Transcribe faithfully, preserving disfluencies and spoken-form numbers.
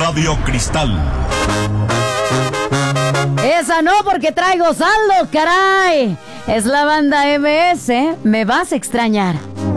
Radio Cristal. Esa no, porque traigo saldo, caray. Es la banda M S, me vas a extrañar.